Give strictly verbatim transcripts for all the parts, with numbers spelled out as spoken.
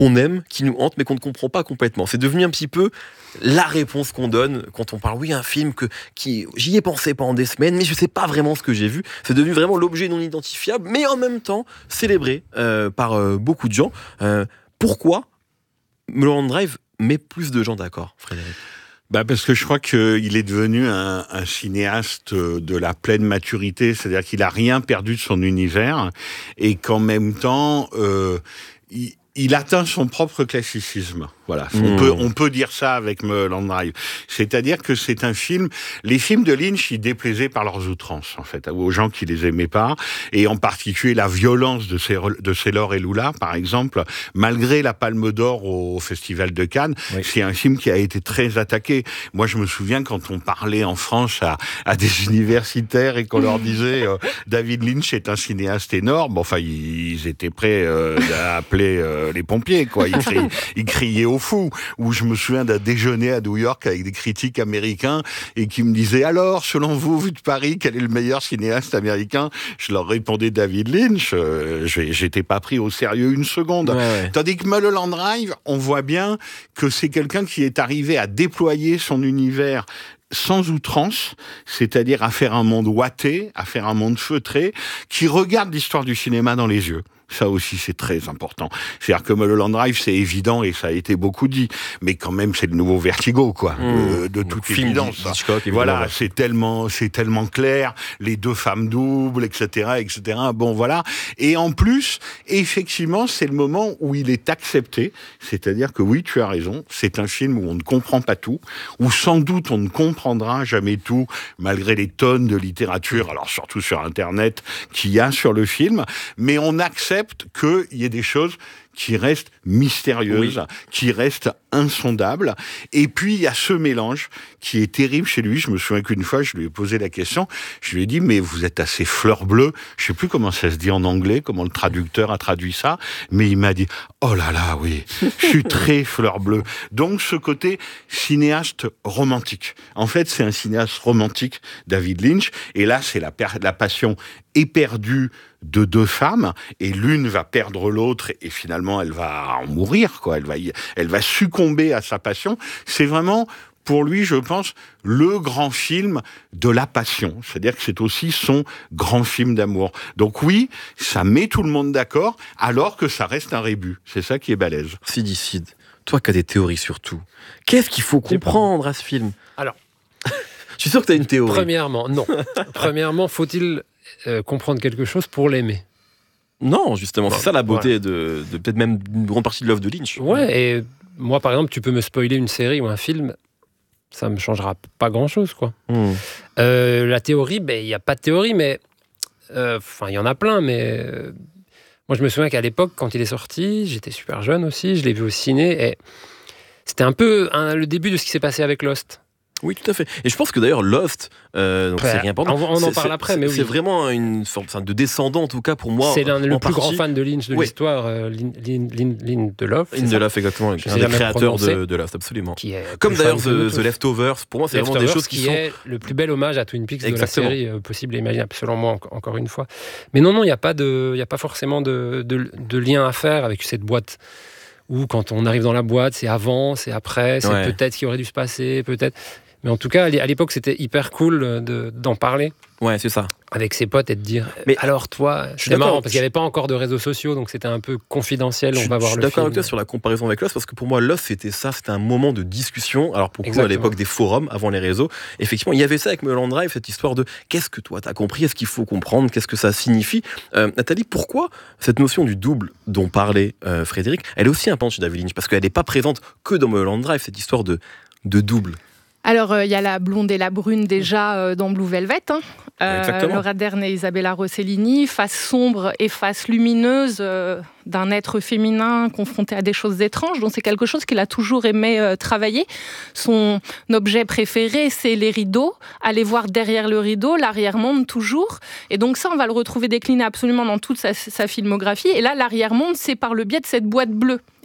on aime, qui nous hante, mais qu'on ne comprend pas complètement. C'est devenu un petit peu la réponse qu'on donne quand on parle, oui, un film que qui, j'y ai pensé pendant des semaines, mais je ne sais pas vraiment ce que j'ai vu. C'est devenu vraiment l'objet non identifiable, mais en même temps célébré euh, par euh, beaucoup de gens. Euh, pourquoi Mulholland Drive met plus de gens d'accord, Frédéric ? Bah parce que je crois qu'il est devenu un, un cinéaste de la pleine maturité, c'est-à-dire qu'il a rien perdu de son univers et qu'en même temps, euh, il, il atteint son propre classicisme. Voilà, mmh. on peut on peut dire ça avec Mulholland Drive. C'est-à-dire que c'est un film. Les films de Lynch, ils déplaisaient par leurs outrances, en fait, aux gens qui les aimaient pas, et en particulier la violence de ces de Sailor et Lula, par exemple. Malgré la Palme d'Or au Festival de Cannes, oui. c'est un film qui a été très attaqué. Moi, je me souviens quand on parlait en France à à des universitaires et qu'on leur disait euh, David Lynch est un cinéaste énorme. Enfin, ils, ils étaient prêts euh, à appeler euh, les pompiers, quoi. Ils criaient, ils criaient au fou. Où je me souviens d'un déjeuner à New York avec des critiques américains et qui me disaient alors, selon vous, vu de Paris, quel est le meilleur cinéaste américain ? Je leur répondais David Lynch. Euh, j'étais pas pris au sérieux une seconde. Ouais, ouais. Tandis que Mulholland Drive, on voit bien que c'est quelqu'un qui est arrivé à déployer son univers sans outrance, c'est-à-dire à faire un monde ouaté, à faire un monde feutré, qui regarde l'histoire du cinéma dans les yeux. Ça aussi, c'est très important. C'est-à-dire que Mulholland Drive, c'est évident et ça a été beaucoup dit, mais quand même, c'est le nouveau Vertigo, quoi, mmh. de, de toute évidence. Hitchcock, voilà, ouais. c'est tellement, c'est tellement clair, les deux femmes doubles, et cetera, et cetera. Bon, voilà. Et en plus, effectivement, c'est le moment où il est accepté. C'est-à-dire que oui, tu as raison, c'est un film où on ne comprend pas tout, où sans doute on ne comprendra jamais tout, malgré les tonnes de littérature, alors surtout sur Internet, qu'il y a sur le film, mais on accepte qu'il y ait des choses qui restent mystérieuses, oui. qui restent insondables. Et puis, il y a ce mélange qui est terrible chez lui. Je me souviens qu'une fois, je lui ai posé la question. Je lui ai dit, mais vous êtes assez fleur bleue. Je sais plus comment ça se dit en anglais, comment le traducteur a traduit ça. Mais il m'a dit, oh là là, oui, je suis très fleur bleue. Donc, ce côté cinéaste romantique. En fait, c'est un cinéaste romantique, David Lynch. Et là, c'est la, per- la passion éperdue de deux femmes, et l'une va perdre l'autre, et finalement, elle va en mourir, quoi. Elle va, y, elle va succomber à sa passion. C'est vraiment, pour lui, je pense, le grand film de la passion. C'est-à-dire que c'est aussi son grand film d'amour. Donc oui, ça met tout le monde d'accord, alors que ça reste un rébut. C'est ça qui est balèze. Sidi Sid, toi qui as des théories sur tout, qu'est-ce qu'il faut comprendre à ce film ? Alors, je suis sûr que tu as une théorie. Premièrement, non. Premièrement, faut-il euh, comprendre quelque chose pour l'aimer ? Non, justement, bon, c'est ça la beauté voilà. de, de peut-être même une grande partie de l'œuvre de Lynch. Ouais, et moi, par exemple, tu peux me spoiler une série ou un film, ça me changera pas grand-chose, quoi. Mmh. Euh, la théorie, ben, il n'y a pas de théorie, mais... Enfin, euh, il y en a plein, mais... Euh, moi, je me souviens qu'à l'époque, quand il est sorti, j'étais super jeune aussi, je l'ai vu au ciné, et c'était un peu hein, le début de ce qui s'est passé avec Lost. Oui, tout à fait. Et je pense que d'ailleurs, Lost, euh, donc ouais, c'est rien pendant. On, on en parle après, mais oui. C'est vraiment une sorte de descendant, en tout cas pour moi. C'est l'un le plus partie. grand fan de Lynch de oui. l'histoire, euh, Lynn, Lynn, Lynn, Lynn de Love. Lynn de Love, exactement. Un des créateurs de, de Lost, absolument. Qui est Comme d'ailleurs The, The Leftovers. Pour moi, c'est vraiment des choses qui, qui sont. Qui est le plus bel hommage à Twin Peaks exactement. De la série euh, possible et imaginable, selon moi, encore une fois. Mais non, non, il n'y a pas de, il n'y a pas forcément de, de, de lien à faire avec cette boîte. Où quand on arrive dans la boîte, c'est avant, c'est après, c'est ouais. peut-être ce qui aurait dû se passer, peut-être. Mais en tout cas, à l'époque, c'était hyper cool de, d'en parler. Ouais, c'est ça. Avec ses potes et de dire. Mais alors, toi, c'est marrant parce qu'il n'y avait pas encore de réseaux sociaux, donc c'était un peu confidentiel. Je, on va voir je suis le d'accord film. avec toi sur la comparaison avec Lost, parce que pour moi, Lost, c'était ça, c'était un moment de discussion. Alors, pour à l'époque des forums, avant les réseaux, effectivement, il y avait ça avec Mulholland Drive, cette histoire de qu'est-ce que toi, t'as compris, est-ce qu'il faut comprendre, qu'est-ce que ça signifie. Euh, Nathalie, pourquoi cette notion du double dont parlait euh, Frédéric, elle est aussi importante chez David Lynch, parce qu'elle n'est pas présente que dans Mulholland Drive, cette histoire de, de double. Alors, il euh, y a la blonde et la brune déjà euh, dans Blue Velvet. Hein. Euh, Laura Dern et Isabella Rossellini, face sombre et face lumineuse euh, d'un être féminin confronté à des choses étranges. Donc, c'est quelque chose qu'il a toujours aimé euh, travailler. Son objet préféré, c'est les rideaux. Aller voir derrière le rideau, l'arrière-monde toujours. Et donc ça, on va le retrouver décliné absolument dans toute sa, sa filmographie. Et là, l'arrière-monde, c'est par le biais de cette boîte bleue.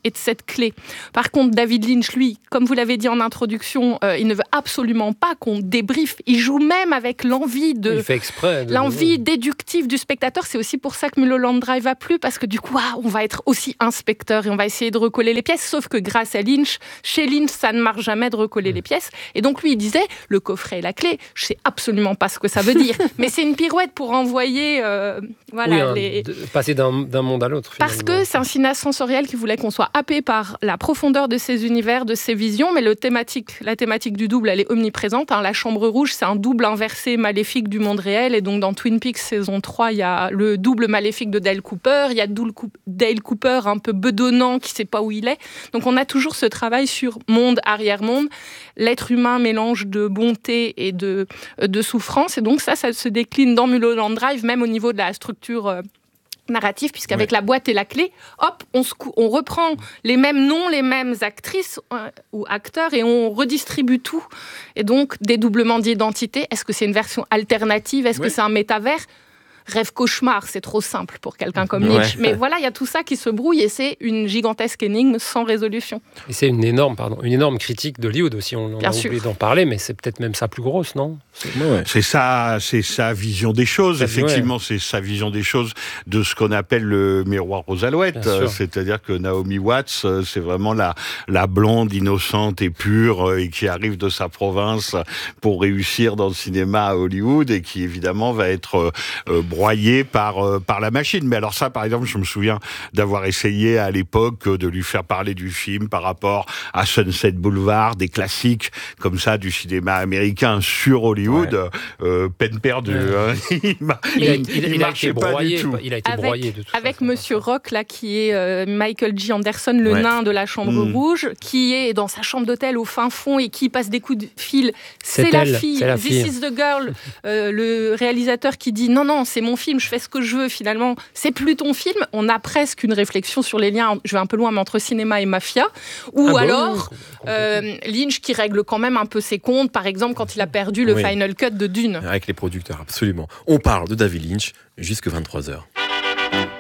et de cette clé. Par contre, David Lynch, lui, comme vous l'avez dit en introduction, euh, il ne veut absolument pas qu'on débriefe. Il joue même avec l'envie de, il fait exprès de... l'envie déductive du spectateur. C'est aussi pour ça que Mulholland Drive a plu, parce que du coup, ah, on va être aussi inspecteur et on va essayer de recoller les pièces. Sauf que grâce à Lynch, chez Lynch, ça ne marche jamais de recoller mmh. les pièces. Et donc lui, il disait, le coffret et la clé, je sais absolument pas ce que ça veut dire, mais c'est une pirouette pour envoyer, euh, voilà, oui, hein, les... de passer d'un, d'un monde à l'autre. Parce que c'est un cinéaste sensoriel qui voulait qu'on soit happé par la profondeur de ses univers, de ses visions, mais le thématique, la thématique du double, elle est omniprésente. Hein. La Chambre Rouge, c'est un double inversé maléfique du monde réel, et donc dans Twin Peaks saison trois, il y a le double maléfique de Dale Cooper, il y a Dale Cooper un peu bedonnant qui sait pas où il est. Donc on a toujours ce travail sur monde, arrière-monde. L'être humain mélange de bonté et de, de souffrance, et donc ça, ça se décline dans Mulholland Drive, même au niveau de la structure euh, narrative, puisqu'avec ouais. la boîte et la clé, hop, on, se cou- on reprend les mêmes noms, les mêmes actrices euh, ou acteurs, et on redistribue tout. Et donc, dédoublement d'identité, est-ce que c'est une version alternative? Est-ce ouais. que c'est un métavers? Rêve cauchemar, c'est trop simple pour quelqu'un comme Lynch. Ouais. Mais voilà, il y a tout ça qui se brouille, et c'est une gigantesque énigme sans résolution. Et c'est une énorme, pardon, une énorme critique d'Hollywood aussi. On, on a oublié d'en parler, mais c'est peut-être même sa plus grosse, non? C'est, ouais. c'est ça, c'est sa vision des choses. C'est Effectivement, ouais. c'est sa vision des choses de ce qu'on appelle le miroir aux alouettes. Euh, c'est-à-dire que Naomi Watts, c'est vraiment la la blonde innocente et pure et qui arrive de sa province pour réussir dans le cinéma à Hollywood, et qui évidemment va être euh, broyé par euh, par la machine. Mais alors ça, par exemple, je me souviens d'avoir essayé à l'époque de lui faire parler du film par rapport à Sunset Boulevard, des classiques comme ça du cinéma américain sur Hollywood. Ouais. Euh, peine perdue. Ouais. Hein. il m'a, il, il, il, il marchait pas broyé, du tout. Il a été avec, broyé de tout avec façon. Monsieur Rock là, qui est euh, Michael G. Anderson, le ouais. nain de la Chambre mmh. Rouge, qui est dans sa chambre d'hôtel au fin fond et qui passe des coups de fil. C'est, c'est la elle, fille. C'est la This fille. Is the girl. Euh, le réalisateur qui dit non non, c'est mon film, je fais ce que je veux. Finalement, c'est plus ton film. On a presque une réflexion sur les liens. Je vais un peu loin, mais entre cinéma et mafia. Ou ah alors bon euh, Lynch qui règle quand même un peu ses comptes. Par exemple, quand il a perdu le oui. final cut de Dune. Avec les producteurs, absolument. On parle de David Lynch jusqu'à vingt-trois heures.